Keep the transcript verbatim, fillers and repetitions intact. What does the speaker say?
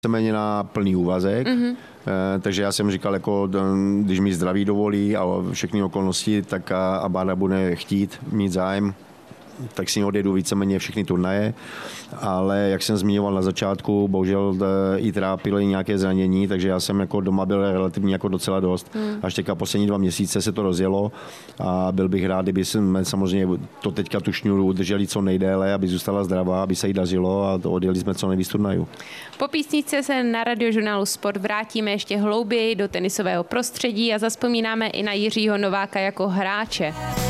víceméně na plný úvazek, mm-hmm. takže já jsem říkal, jako, když mi zdraví dovolí a všechny okolnosti, tak a, a Bára bude chtít mít zájem, tak si odjedu víceméně všechny turnaje, ale jak jsem zmiňoval na začátku, bohužel i trápily nějaké zranění, takže já jsem jako doma byl relativně jako docela dost. Hmm. Až teďka poslední dva měsíce se to rozjelo a byl bych rád, kdyby jsme samozřejmě to teďka tu šňůru udrželi co nejdéle, aby zůstala zdravá, aby se jí dařilo a to odjeli jsme co nejvíc turnajů. Po písničce se na Radiožurnálu Sport vrátíme ještě hlouběji do tenisového prostředí a zazpomínáme i na Jiřího Nováka jako hráče.